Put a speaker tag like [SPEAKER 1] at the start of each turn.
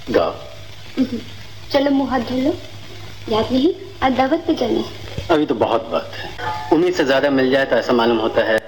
[SPEAKER 1] गाओ।
[SPEAKER 2] चलो मुंह हाथ धो लो। याद नहीं आज दावत पे जाना है।
[SPEAKER 1] अभी तो बहुत वक्त है। उम्मीद से ज्यादा मिल जाए तो ऐसा मालूम होता है